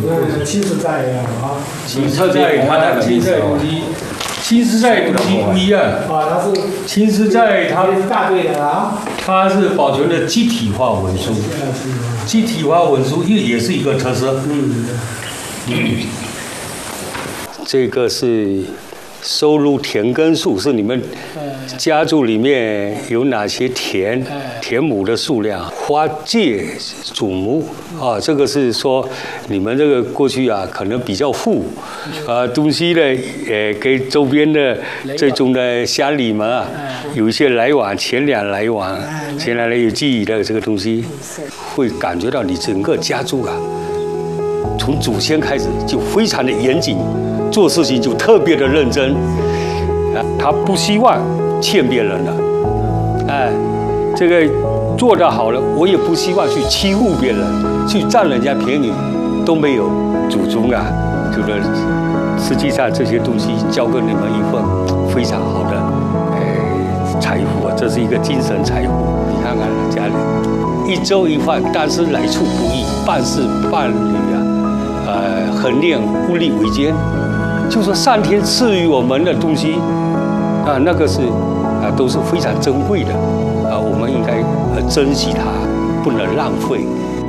新时代一样啊， 新时代它那个新时代东西，新时代东西不一样啊，它是新时代它是大队的啊， 它是保存的集体化文书，集体化文书也是一个特色。这个是收录田根数，是你们家族里面有哪些田亩的数量？花界祖母啊，这个是说你们这个过去啊，可能比较富，东西呢，给周边的这种的乡里们啊，有一些来往，钱粮来往，钱粮有记忆的这个东西，会感觉到你整个家族啊，从祖先开始就非常的严谨。做事情就特别的认真，他不希望欠别人的，这个做得好了，我也不希望去欺负别人，去占人家便宜，都没有祖宗啊，这个实际上这些东西交给你们一份非常好的财富啊，这是一个精神财富。你看看家里一粥一饭，但是来处不易，办事办理啊，衡量物力维艰。就说上天赐予我们的东西，那个是都是非常珍贵的，我们应该珍惜它，不能浪费。